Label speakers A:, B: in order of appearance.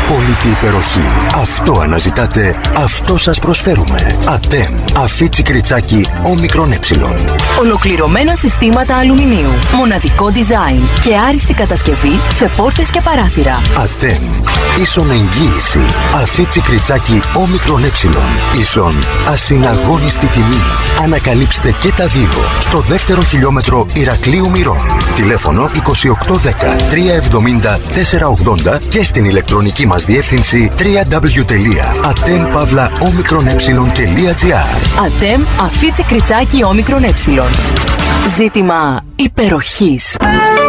A: Απόλυτη υπεροχή. Αυτό αναζητάτε, αυτό σας προσφέρουμε. Ατέμ. Αφίτσι κριτσάκι όμικρον ε.
B: Ολοκληρωμένα συστήματα αλουμινίου. Μοναδικό design και άριστη κατασκευή σε πόρτες και παράθυρα.
A: Ατέμ. Ίσον εγγύηση. Αφίτσι κριτσάκι όμικρον ε. Ίσον ασυναγώνιστη τιμή. Ανακαλύψτε και τα δύο στο δεύτερο χιλιόμετρο Ηρακλείου Μυρών. Τηλέφωνο 2810 370 480 και στην ηλεκτρονική μας διεύθυνση www.atempavlaomicroneψιλon.gr.
B: Ατέμ Αφίτσι κριτσάκι όμικρον ε. Ζήτημα υπεροχής.